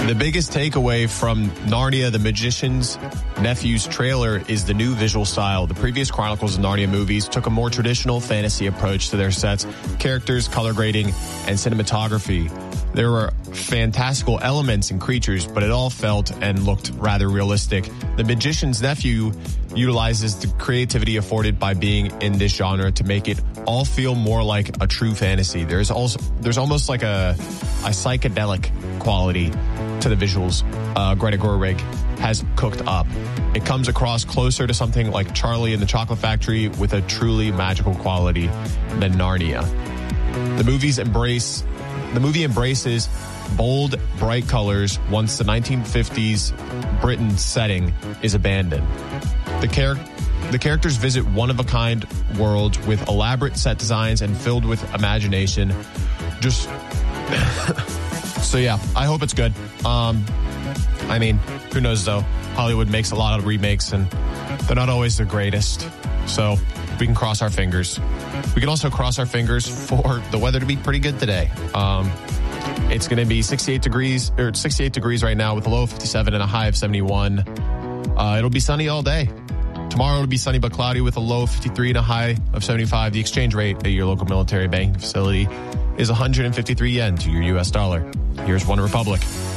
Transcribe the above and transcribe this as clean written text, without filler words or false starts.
The biggest takeaway from Narnia, the Magician's Nephew's trailer is the new visual style. The previous Chronicles of Narnia movies took a more traditional fantasy approach to their sets, characters, color grading, and cinematography. There were fantastical elements and creatures, but it all felt and looked rather realistic. The Magician's Nephew utilizes the creativity afforded by being in this genre to make it all feel more like a true fantasy. There's almost like a psychedelic quality to the visuals Greta Gerwig has cooked up. It comes across closer to something like Charlie and the Chocolate Factory with a truly magical quality than Narnia. The movie embraces bold, bright colors once the 1950s Britain setting is abandoned. The characters visit one-of-a-kind world with elaborate set designs and filled with imagination. So yeah, I hope it's good. I mean, who knows though? Hollywood makes a lot of remakes and they're not always the greatest. So we can cross our fingers. We can also cross our fingers for the weather to be pretty good today. It's going to be 68 degrees right now with a low of 57 and a high of 71. It'll be sunny all day. Tomorrow it'll be sunny but cloudy with a low of 53 and a high of 75. The exchange rate at your local military banking facility is 153 yen to your U.S. dollar. Here's One Republic.